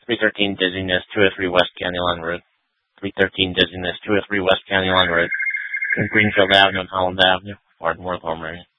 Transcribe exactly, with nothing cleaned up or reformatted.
three thirteen dizziness, two oh three West County Line Road. three thirteen dizziness, two oh three West County Line Road. Greenfield Avenue and Holland Avenue, Ardmore, Home Area.